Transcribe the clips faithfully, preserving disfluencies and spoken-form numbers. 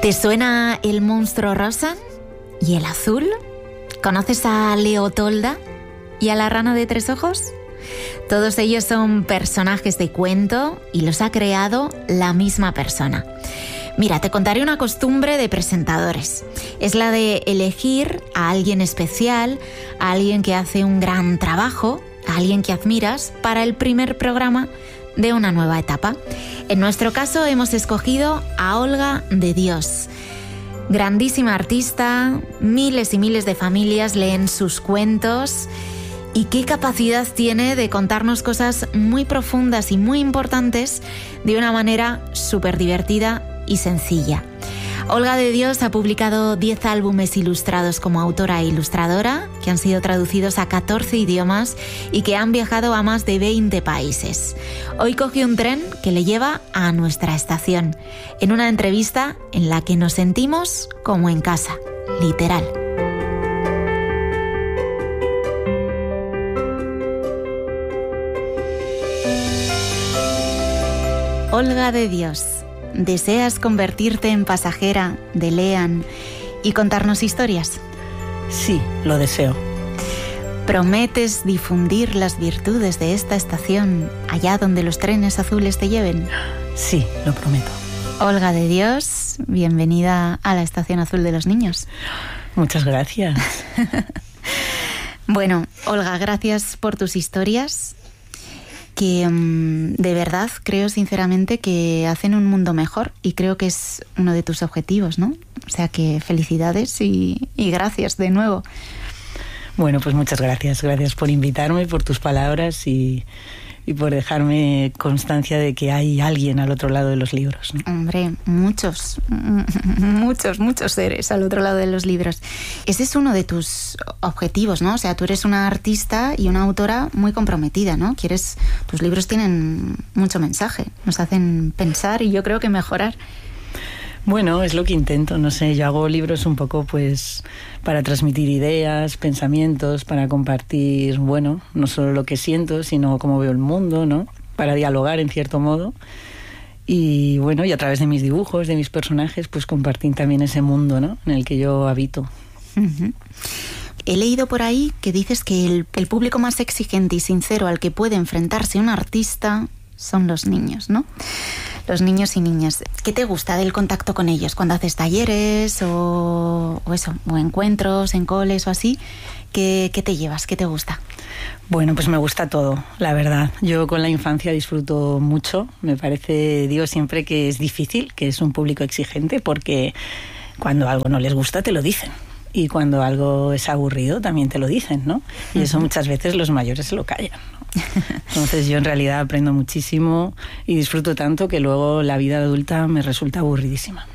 ¿Te suena el monstruo rosa y el azul? ¿Conoces a Leo Tolda y a la rana de tres ojos? Todos ellos son personajes de cuento y los ha creado la misma persona. Mira, te contaré una costumbre de presentadores. Es la de elegir a alguien especial, a alguien que hace un gran trabajo, a alguien que admiras para el primer programa de una nueva etapa. En nuestro caso hemos escogido a Olga de Dios. Grandísima artista, miles y miles de familias leen sus cuentos y qué capacidad tiene de contarnos cosas muy profundas y muy importantes de una manera súper divertida y sencilla. Olga de Dios ha publicado diez álbumes ilustrados como autora e ilustradora, que han sido traducidos a catorce idiomas y que han viajado a más de veinte países. Hoy cogió un tren que le lleva a nuestra estación, en una entrevista en la que nos sentimos como en casa, literal. Olga de Dios, ¿deseas convertirte en pasajera de Lean y contarnos historias? Sí, lo deseo. ¿Prometes difundir las virtudes de esta estación allá donde los trenes azules te lleven? Sí, lo prometo. Olga de Dios, bienvenida a la Estación Azul de los Niños. Muchas gracias. Bueno, Olga, gracias por tus historias, que um, de verdad creo sinceramente que hacen un mundo mejor y creo que es uno de tus objetivos, ¿no? O sea que felicidades y, y gracias de nuevo. Bueno, pues muchas gracias. Gracias por invitarme, por tus palabras y, y por dejarme constancia de que hay alguien al otro lado de los libros, ¿no? Hombre, muchos, muchos, muchos seres al otro lado de los libros. Ese es uno de tus objetivos, ¿no? O sea, tú eres una artista y una autora muy comprometida, ¿no? Quieres, tus libros tienen mucho mensaje, nos hacen pensar y yo creo que mejorar. Bueno, es lo que intento, no sé, yo hago libros un poco pues para transmitir ideas, pensamientos, para compartir, bueno, no solo lo que siento, sino cómo veo el mundo, ¿no? Para dialogar en cierto modo. Y bueno, y a través de mis dibujos, de mis personajes, pues compartir también ese mundo, ¿no? En el que yo habito. Uh-huh. He leído por ahí que dices que el, el público más exigente y sincero al que puede enfrentarse un artista son los niños, ¿no? Los niños y niñas. ¿Qué te gusta del contacto con ellos? Cuando haces talleres o, o eso, o encuentros en coles o así, ¿qué, qué te llevas? ¿Qué te gusta? Bueno, pues me gusta todo, la verdad. Yo con la infancia disfruto mucho. Me parece, digo siempre que es difícil, que es un público exigente, porque cuando algo no les gusta te lo dicen. Y cuando algo es aburrido también te lo dicen, ¿no? Y eso muchas veces los mayores se lo callan, ¿no? Entonces yo en realidad aprendo muchísimo y disfruto tanto que luego la vida adulta me resulta aburridísima.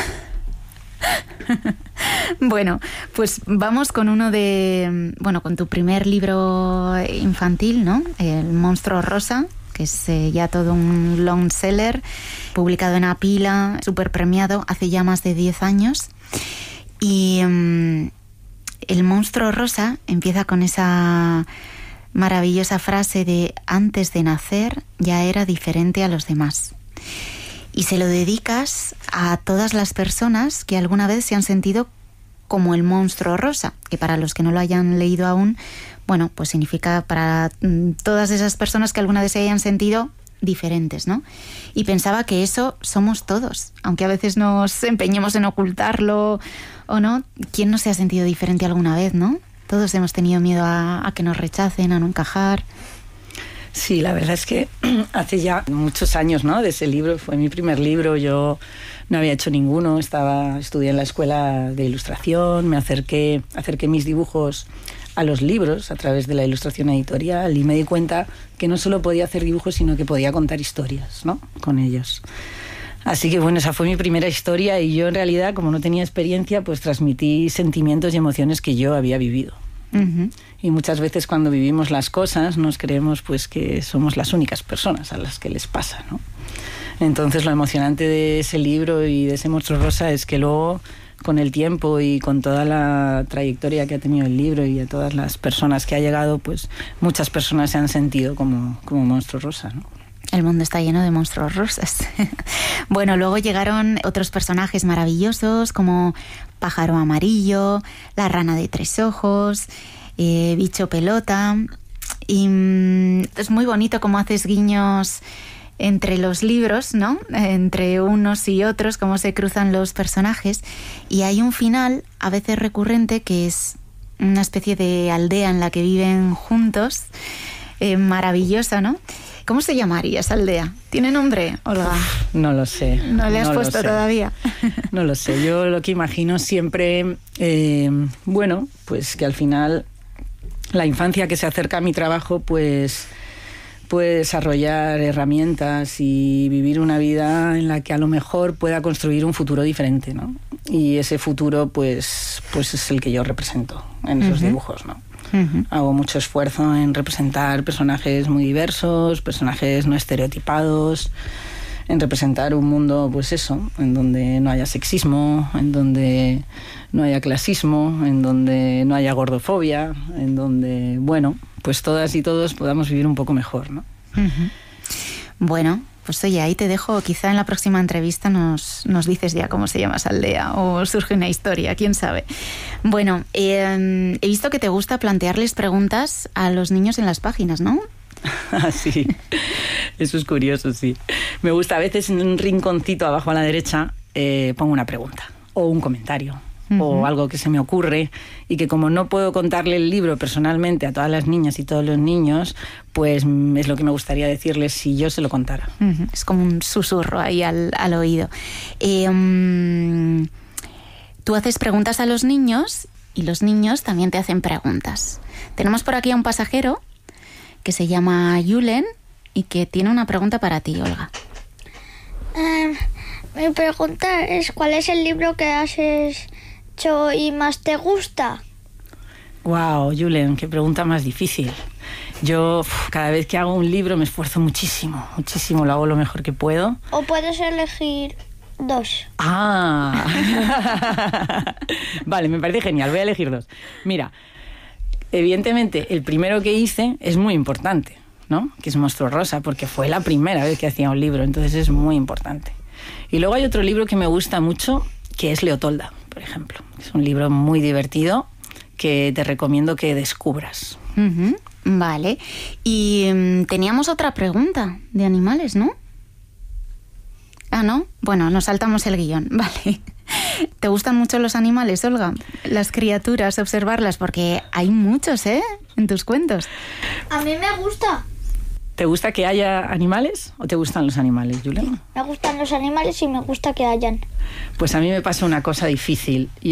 Bueno, pues vamos con uno de... Bueno, con tu primer libro infantil, ¿no? El monstruo rosa, que es eh, ya todo un long seller, publicado en Apila, súper premiado hace ya más de diez años. Y um, el monstruo rosa empieza con esa maravillosa frase de antes de nacer ya era diferente a los demás. Y se lo dedicas a todas las personas que alguna vez se han sentido como el monstruo rosa, que para los que no lo hayan leído aún, bueno, pues significa para todas esas personas que alguna vez se hayan sentido diferentes, ¿no? Y pensaba que eso somos todos, aunque a veces nos empeñemos en ocultarlo o no. ¿Quién no se ha sentido diferente alguna vez, no? Todos hemos tenido miedo a, a que nos rechacen, a no encajar. Sí, la verdad es que hace ya muchos años, ¿no? De ese libro, fue mi primer libro, yo no había hecho ninguno, estaba, estudié en la escuela de ilustración, me acerqué, acerqué mis dibujos a los libros a través de la ilustración editorial y me di cuenta que no solo podía hacer dibujos, sino que podía contar historias, ¿no? Con ellos. Así que bueno, esa fue mi primera historia y yo en realidad, como no tenía experiencia, pues transmití sentimientos y emociones que yo había vivido. Uh-huh. Y muchas veces cuando vivimos las cosas nos creemos pues que somos las únicas personas a las que les pasa, ¿no? Entonces lo emocionante de ese libro y de ese monstruo rosa es que luego, con el tiempo y con toda la trayectoria que ha tenido el libro y a todas las personas que ha llegado, pues muchas personas se han sentido como, como monstruo rosa, ¿no? El mundo está lleno de monstruos rosas. Bueno, luego llegaron otros personajes maravillosos como Pájaro Amarillo, La Rana de Tres Ojos, eh, Bicho Pelota. Y mm, es muy bonito cómo haces guiños entre los libros, ¿no? Entre unos y otros, cómo se cruzan los personajes. Y hay un final, a veces recurrente, que es una especie de aldea en la que viven juntos, eh, maravillosa, ¿no? ¿Cómo se llamaría esa aldea? ¿Tiene nombre, Olga? Uf, no lo sé. ¿No le has no puesto todavía? No lo sé. Yo lo que imagino siempre, eh, bueno, pues que al final la infancia que se acerca a mi trabajo, pues puede desarrollar herramientas y vivir una vida en la que a lo mejor pueda construir un futuro diferente, ¿no? Y ese futuro, pues, pues es el que yo represento en esos uh-huh. dibujos, ¿no? Uh-huh. Hago mucho esfuerzo en representar personajes muy diversos, personajes no estereotipados, en representar un mundo, pues eso, en donde no haya sexismo, en donde no haya clasismo, en donde no haya gordofobia, en donde, bueno, pues todas y todos podamos vivir un poco mejor, ¿no? Uh-huh. Bueno, pues oye, ahí te dejo, quizá en la próxima entrevista nos, nos dices ya cómo se llama esa aldea o surge una historia, quién sabe. Bueno, eh, he visto que te gusta plantearles preguntas a los niños en las páginas, ¿no? Ah, sí, eso es curioso, sí. Me gusta a veces en un rinconcito abajo a la derecha eh, pongo una pregunta o un comentario. Uh-huh. O algo que se me ocurre y que como no puedo contarle el libro personalmente a todas las niñas y todos los niños, pues es lo que me gustaría decirles si yo se lo contara. Uh-huh. Es como un susurro ahí al, al oído. Eh, um, tú haces preguntas a los niños y los niños también te hacen preguntas. Tenemos por aquí a un pasajero que se llama Julen y que tiene una pregunta para ti, Olga. Um, mi pregunta es, ¿cuál es el libro que haces y más te gusta? Wow, Julen, qué pregunta más difícil. Yo uf, cada vez que hago un libro me esfuerzo muchísimo, muchísimo, lo hago lo mejor que puedo. O puedes elegir dos. Ah, vale, me parece genial, voy a elegir dos. Mira, evidentemente el primero que hice es muy importante, ¿no? Que es Monstruo Rosa, porque fue la primera vez que hacía un libro, entonces es muy importante. Y luego hay otro libro que me gusta mucho, que es Leotolda, por ejemplo. Es un libro muy divertido que te recomiendo que descubras. Uh-huh. Vale. Y um, teníamos otra pregunta de animales, ¿no? Ah, ¿no? Bueno, nos saltamos el guión. Vale. ¿Te gustan mucho los animales, Olga? Las criaturas, observarlas, porque hay muchos, ¿eh? En tus cuentos. A mí me gusta. ¿Te gusta que haya animales o te gustan los animales, Julen? Me gustan los animales y me gusta que hayan. Pues a mí me pasa una cosa difícil.